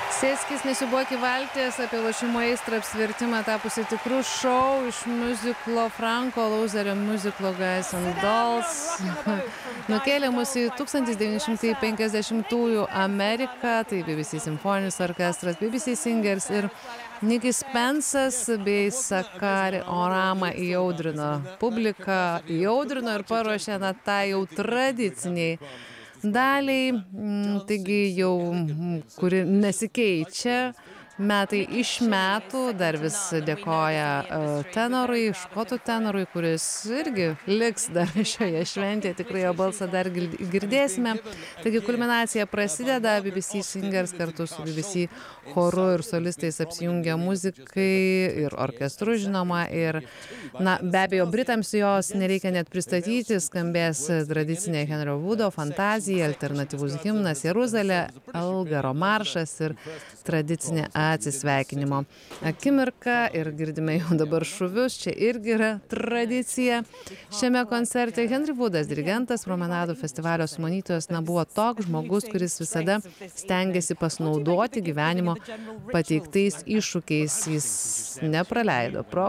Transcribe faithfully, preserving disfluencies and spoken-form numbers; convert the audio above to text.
Sėskis, nesibuok į valties apie lošimo aistrą apsvertimą tapusi tikrų šou iš miuziklo Franko Lozerio miuziklo Guys and Dolls. Nukėlė mus į tūkstantis devyni šimtai penkiasdešimtųjų Ameriką, tai B B C simfoninis orkestras, B B C Singers ir Nicky Spence'as bei Sakari Orama įaudrino publiką, įaudrino ir paruošė na tą jau tradiciniai daliai, taigi jau kuri nesikeičia metai iš metų, dar vis dėkoja tenorui, škotų tenorui, kuris irgi liks dar šioje šventėje, tikrai jo balsą dar girdėsime. Taigi kulminacija prasideda, B B C Singers kartu su B B C choru ir solistais apsijungia muzikai ir orkestru žinoma ir na, be abejo, Britams jos nereikia net pristatyti, skambės tradicinė Henrio Woodo fantazija, alternatyvus himnas Jeruzalė, Algaro maršas ir tradicinė atsisveikinimo akimirka ir girdime jau dabar šūvius, čia irgi yra tradicija. Šiame koncerte Henry Woodas, dirigentas, Promenadų festivalio sumanytojas, na, buvo toks žmogus, kuris visada stengiasi pasinaudoti gyvenimo pateiktais iššūkiais. Jis nepraleido pro